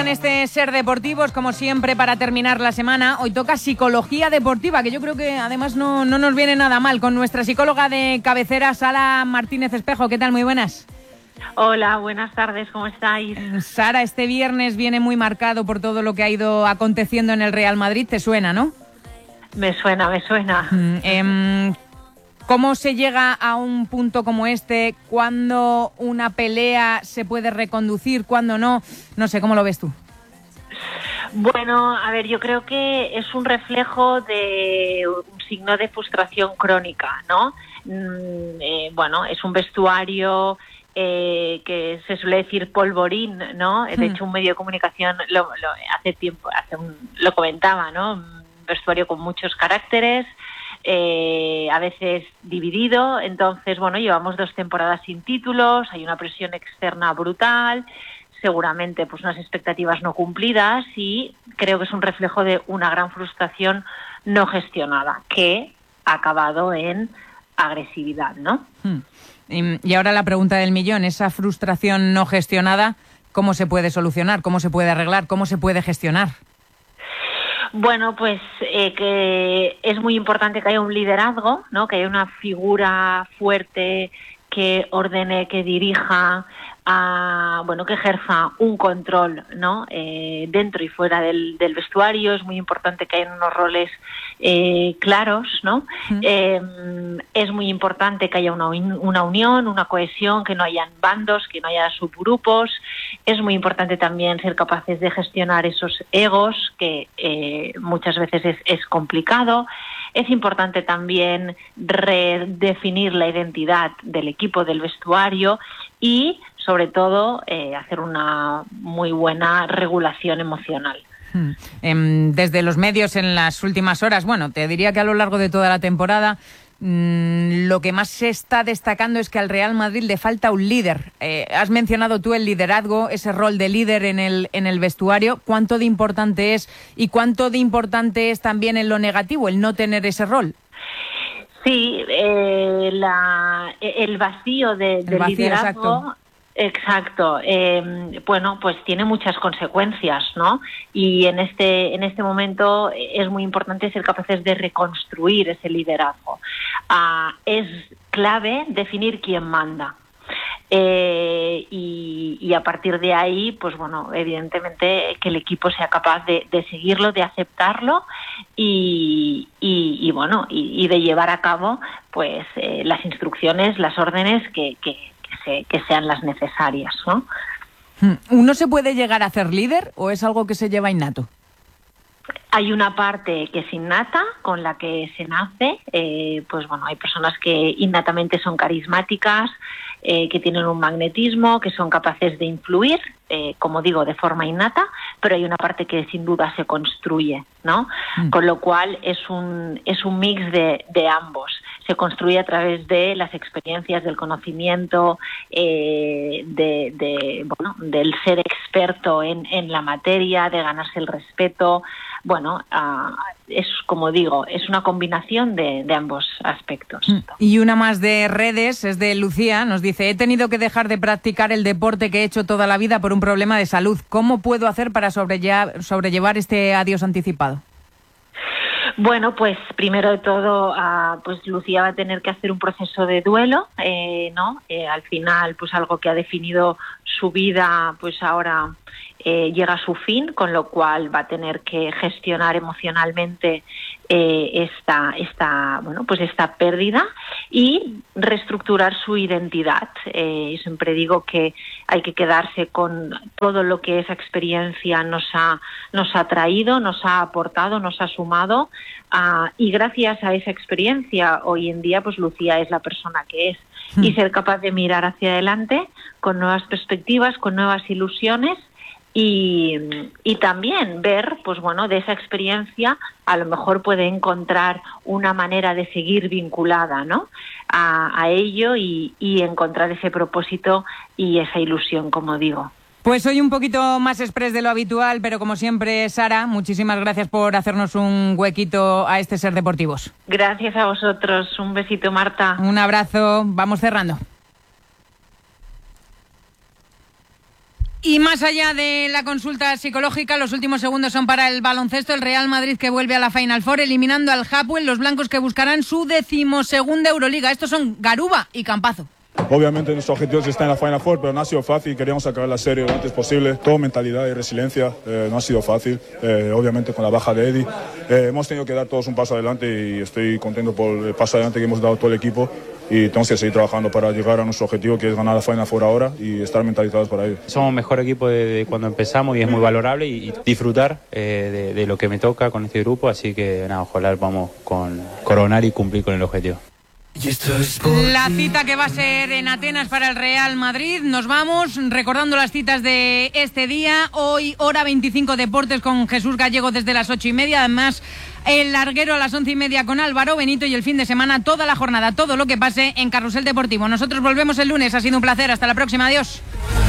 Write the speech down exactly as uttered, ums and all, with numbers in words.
en este Ser Deportivos, como siempre, para terminar la semana. Hoy toca psicología deportiva, que yo creo que además no, no nos viene nada mal, con nuestra psicóloga de cabecera, Sara Martínez Espejo. ¿Qué tal? Muy buenas. Hola, buenas tardes, ¿cómo estáis? Sara, este viernes viene muy marcado por todo lo que ha ido aconteciendo en el Real Madrid. ¿Te suena, no? Me suena, me suena. Mm, eh, ¿Cómo se llega a un punto como este? ¿Cuándo una pelea se puede reconducir? ¿Cuándo no? No sé, ¿cómo lo ves tú? Bueno, a ver, yo creo que es un reflejo de un signo de frustración crónica, ¿no? Mm, eh, bueno, es un vestuario eh, que se suele decir polvorín, ¿no? De hecho, un medio de comunicación lo, lo, hace tiempo, hace un, lo comentaba, ¿no? Un vestuario con muchos caracteres. Eh, a veces dividido, entonces, bueno, llevamos dos temporadas sin títulos, hay una presión externa brutal, seguramente pues unas expectativas no cumplidas y creo que es un reflejo de una gran frustración no gestionada que ha acabado en agresividad, ¿no? Hmm. Y, y ahora la pregunta del millón, esa frustración no gestionada, ¿cómo se puede solucionar? ¿Cómo se puede arreglar? ¿Cómo se puede gestionar? Bueno, pues eh, que es muy importante que haya un liderazgo, ¿no? Que haya una figura fuerte que ordene, que dirija, a, bueno, que ejerza un control, ¿no? Eh, dentro y fuera del, del vestuario. Es muy importante que haya unos roles eh, claros, ¿no? Mm. Eh, es muy importante que haya una, una unión, una cohesión, que no hayan bandos, que no haya subgrupos. Es muy importante también ser capaces de gestionar esos egos, que eh, muchas veces es, es complicado. Es importante también redefinir la identidad del equipo, del vestuario y, sobre todo, eh, hacer una muy buena regulación emocional. Hmm. Desde los medios en las últimas horas, bueno, te diría que a lo largo de toda la temporada, mmm, lo que más se está destacando es que al Real Madrid le falta un líder. Eh, has mencionado tú el liderazgo, ese rol de líder en el, en el vestuario. ¿Cuánto de importante es y cuánto de importante es también en lo negativo el no tener ese rol? Sí, eh, la, el vacío de, del vacío, liderazgo... Exacto. Exacto. Eh, bueno, pues tiene muchas consecuencias, ¿no? Y en este en este momento es muy importante ser capaces de reconstruir ese liderazgo. Ah, es clave definir quién manda. Eh, y, y a partir de ahí, pues bueno, evidentemente que el equipo sea capaz de, de seguirlo, de aceptarlo y, y, y bueno, y, y de llevar a cabo pues eh, las instrucciones, las órdenes que, que Que, que sean las necesarias, ¿no? ¿Uno se puede llegar a ser líder o es algo que se lleva innato? Hay una parte que es innata, con la que se nace. Eh, pues bueno, hay personas que innatamente son carismáticas, eh, que tienen un magnetismo, que son capaces de influir, eh, como digo, de forma innata, pero hay una parte que sin duda se construye, ¿no? Mm. Con lo cual es un, es un mix de, de ambos. Se construye a través de las experiencias, del conocimiento, eh, de, de, bueno, del ser experto en, en la materia, de ganarse el respeto. Bueno, uh, es como digo, es una combinación de, de ambos aspectos. Y una más de redes, es de Lucía, nos dice: he tenido que dejar de practicar el deporte que he hecho toda la vida por un problema de salud. ¿Cómo puedo hacer para sobrellevar, sobrellevar este adiós anticipado? Bueno, pues primero de todo, uh, pues Lucía va a tener que hacer un proceso de duelo, eh, ¿no? Eh, al final, pues algo que ha definido su vida, pues ahora eh, llega a su fin, con lo cual va a tener que gestionar emocionalmente eh, esta, esta, bueno, pues esta pérdida y reestructurar su identidad. Eh, yo siempre digo que hay que quedarse con todo lo que esa experiencia nos ha, nos ha traído, nos ha aportado, nos ha sumado. Uh, y gracias a esa experiencia hoy en día pues Lucía es la persona que es mm. y ser capaz de mirar hacia adelante con nuevas perspectivas, con nuevas ilusiones y, y también ver pues bueno de esa experiencia a lo mejor puede encontrar una manera de seguir vinculada, ¿no? a, a ello y, y encontrar ese propósito y esa ilusión, como digo. Pues hoy un poquito más express de lo habitual, pero como siempre, Sara, muchísimas gracias por hacernos un huequito a este Ser Deportivos. Gracias a vosotros. Un besito, Marta. Un abrazo. Vamos cerrando. Y más allá de la consulta psicológica, los últimos segundos son para el baloncesto. El Real Madrid que vuelve a la Final Four, eliminando al Hapoel, los blancos que buscarán su decimosegunda Euroliga. Estos son Garuba y Campazo. Obviamente nuestro objetivo es estar en la Final Four, pero no ha sido fácil. Queríamos acabar la serie lo antes posible. Todo mentalidad y resiliencia. Eh, no ha sido fácil, eh, obviamente con la baja de Eddie. Eh, hemos tenido que dar todos un paso adelante y estoy contento por el paso adelante que hemos dado todo el equipo. Y tenemos que seguir trabajando para llegar a nuestro objetivo, que es ganar la Final Four ahora y estar mentalizados para ello. Somos el mejor equipo de, de cuando empezamos y es muy valorable y, y disfrutar eh, de, de lo que me toca con este grupo, así que nada, ojalá vamos con coronar y cumplir con el objetivo. La cita que va a ser en Atenas para el Real Madrid. Nos vamos recordando las citas de este día. Hoy, hora veinticinco, Deportes con Jesús Gallego desde las ocho y media. Además, el larguero a las once y media con Álvaro Benito, y el fin de semana, toda la jornada, todo lo que pase en Carrusel Deportivo. Nosotros volvemos el lunes. Ha sido un placer. Hasta la próxima. Adiós.